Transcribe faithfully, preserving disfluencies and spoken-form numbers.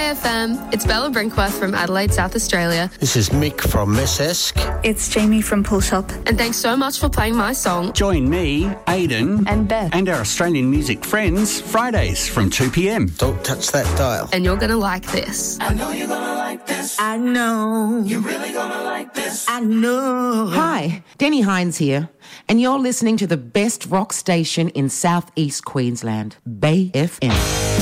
Hey F M, it's Bella Brinkworth from Adelaide, South Australia. This is Mick from Miss Esk. It's Jamie from Pull Shop. And thanks so much for playing my song. Join me, Aidan, and Beth, and our Australian music friends Fridays from two p.m. Don't touch that dial. And you're going to like this. I know you're going to like this. I know. You're really going to like this. I know. Hi, Denny Hines here, and you're listening to the best rock station in southeast Queensland, Bay F M.